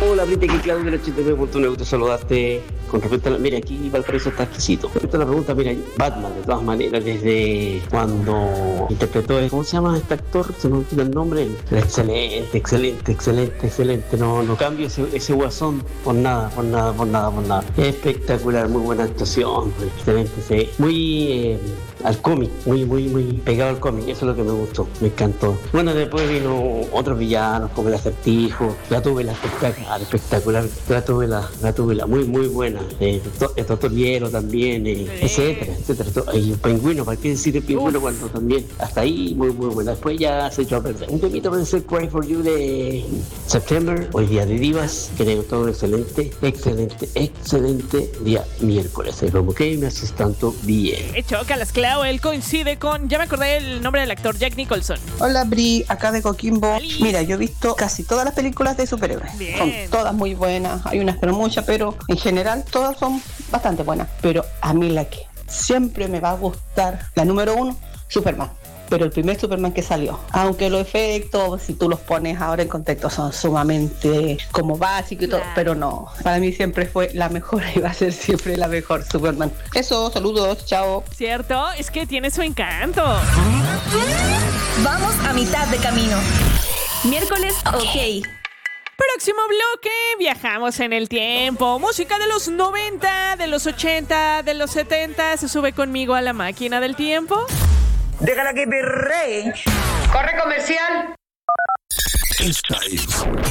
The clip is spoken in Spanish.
Hola, Brita, aquí Claudio de la 89.1, me gusta saludarte. Con respecto a mira, aquí Valparaíso está exquisito. Con respecto a la pregunta, mira, Batman, de todas maneras, desde cuando interpretó, ¿cómo se llama este actor? Se me olvida el nombre. Excelente, excelente, excelente, excelente. No cambio ese guasón por nada, por nada, por nada, por nada. Espectacular, muy buena actuación, excelente, sí. Muy al cómic, muy pegado al cómic, eso es lo que me gustó, me encantó. Bueno, después vino otros villanos como el Acertijo, Gatúbela espectacular, Gatúbela muy buena, el Doctor Hielo también, etcétera. Y el Pingüino, ¿para qué decir el Pingüino cuando también? Hasta ahí muy buena. Después ya se echó a perder. Un temito para ser Cry for You de September, hoy día de divas, que tengo todo excelente día miércoles. Como que me haces tanto bien. Chócalas, Clau, él coincide con, ya me acordé el nombre del actor, Jack Nicholson. Hola, Bri, acá de Coquimbo. Mira, yo he visto casi todas las películas de superhéroes. Bien. Son todas muy buenas, hay unas pero muchas, pero en general todas son bastante buenas. Pero a mí la que siempre me va a gustar, la número 1, Superman. Pero el primer Superman que salió, aunque los efectos, si tú los pones ahora en contexto, son sumamente como básicos y todo, pero no, para mí siempre fue la mejor y va a ser siempre la mejor Superman. Eso, saludos, chao. Cierto, es que tiene su encanto. Vamos a mitad de camino. Miércoles, ok. Próximo bloque, viajamos en el tiempo. Música de los 90, de los 80, de los 70. Se sube conmigo a la máquina del tiempo. Déjala que perree. Corre comercial. Esta es